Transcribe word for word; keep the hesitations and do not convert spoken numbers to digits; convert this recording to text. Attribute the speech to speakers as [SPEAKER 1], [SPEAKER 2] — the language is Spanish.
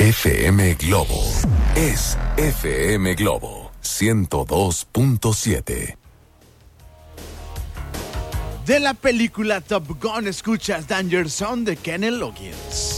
[SPEAKER 1] F M Globo es F M Globo ciento dos punto siete.
[SPEAKER 2] De la película Top Gun escuchas Danger Zone de Kenny Loggins.